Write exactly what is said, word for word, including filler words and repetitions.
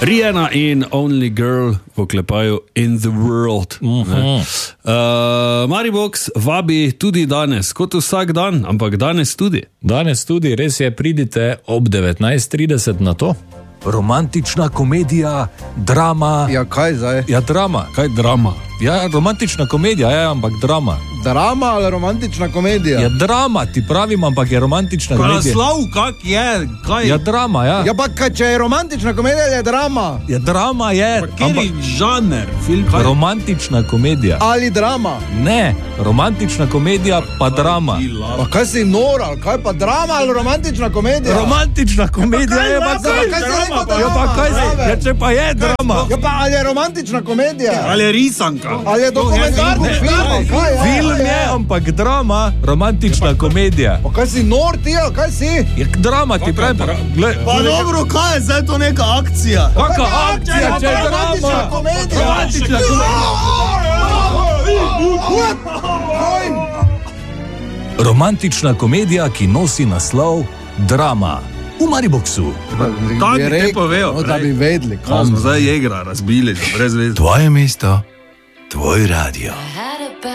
Rihanna in Only Girl v oklepaju In the World. Uh-huh. Uh, Maribox vabi tudi danes, kot vsak dan, ampak danes tudi. Danes tudi, res je, pridite ob devetnajst trideset na to. Romantična komedija, drama. Ja, kaj zdaj? Ja, drama. Kaj drama? Ja, romantična komedija, ja, ampak drama. Drama ali romantična komedija? Ja, drama, ti pravim, ampak je romantična komedija. Naslov, kak je? Kaj? Ja, drama, ja. Ja, pa kaj, če je romantična komedija, je drama. Ja, drama je. Kjeri žaner? Film, kaj? Romantična komedija. Ali drama? Ne, romantična komedija pa drama. Pa kaj si noral? Kaj pa drama ali romantična komedija? Romantična komedija je pa kaj? Kaj si rekel, da Ja, pa kaj si? Ja, če pa je drama. Ja, pa ali je romantična komedija? Ali je risanka? Ali je dokumentarni film? Kaj je? Film je, ampak drama, romantična komedija. Pa kaj si nor ti, ali kaj si? Je drama, ti pravim. Pa dobro, kaj je zdaj to neka akcija? Kaka akcija, če je romantična drama? komedija. Romantična komedija. Romantična komedija, ki nosi naslov Drama. V Mariboxu. Tako bi te povedal. No, da bi vedeli. Kaj smo zdaj igra razbili, brez veze. Tvoje mesto, tvoj radio.